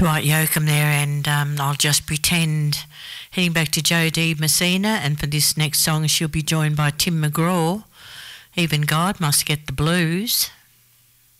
Dwight Yoakam there, and I'll just pretend. Heading back to Jodie Messina, and for this next song she'll be joined by Tim McGraw. Even God must get the blues.